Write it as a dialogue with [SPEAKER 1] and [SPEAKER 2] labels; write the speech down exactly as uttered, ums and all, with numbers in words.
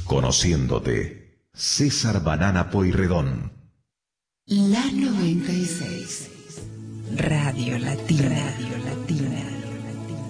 [SPEAKER 1] Conociéndote, César Banana Pueyrredón.
[SPEAKER 2] La noventa y seis. Radio Latina. Radio Latina.